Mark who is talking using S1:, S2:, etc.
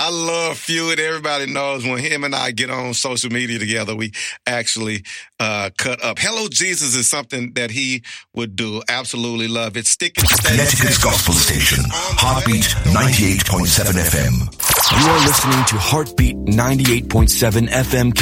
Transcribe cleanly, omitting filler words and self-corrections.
S1: I love Feud. Everybody knows when him and I get on social media together, we actually cut up. Hello, Jesus is something that he would do. Absolutely love it. Stick and stay.
S2: Connecticut's gospel station, Heartbeat 98.7 FM.
S3: You are listening to Heartbeat 98.7 FM.